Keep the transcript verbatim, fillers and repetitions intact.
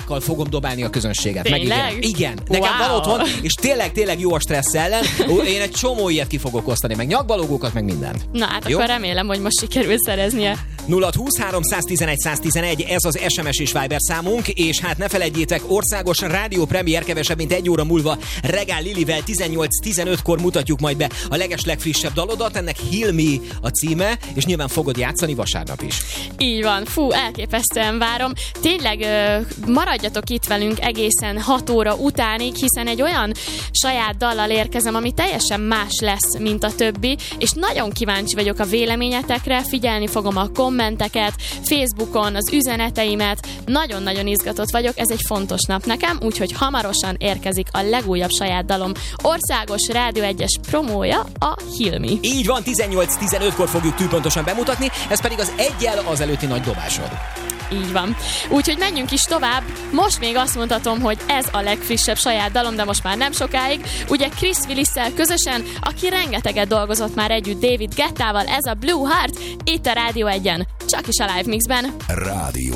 bombákkal fogom dobálni a közönséget. Tényleg? Megígérem. Igen, nekem Wow. van otthon, és tényleg, tényleg jó a stressz ellen. Én egy csomó ilyet ki fogok osztani, meg nyakbalógókat, meg mindent. Na hát Jó? akkor remélem, hogy most sikerül szereznie. nulla húsz három tizenegy száz tizenegy, ez az es em es és Viber számunk, és hát ne felejtjétek, országos rádió premier kevesebb, mint egy óra múlva Regál Lilivel tizennyolc tizenötkor mutatjuk majd be a legeslegfrissebb dalodat, ennek Heal Me a címe, és nyilván fogod játszani vasárnap is. Így van, fú, elképesztően várom. Tényleg ö, maradjatok itt velünk egészen hat óra utánig, hiszen egy olyan saját dallal érkezem, ami teljesen más lesz, mint a többi, és nagyon kíváncsi vagyok a véleményetekre, figyelni fogom a kommenteket, Facebookon, az üzeneteimet, nagyon-nagyon izgatott vagyok, ez egy fontos nap nekem, úgyhogy hamarosan érkezik a legújabb saját dalom országos Rádió egyes promója, a Heal Me. Így van, tizennyolc tizenötkor fogjuk tűpontosan bemutatni, ez pedig az eggyel az előtti nagy dobásod. Így van. Úgyhogy menjünk is tovább. Most még azt mondhatom, hogy ez a legfrissebb saját dalom, de most már nem sokáig. Ugye Chris Willis-szel közösen, aki rengeteget dolgozott már együtt David Guettával, ez a Blue Heart, itt a Rádió egyen, csak is a Live Mixben. Rádió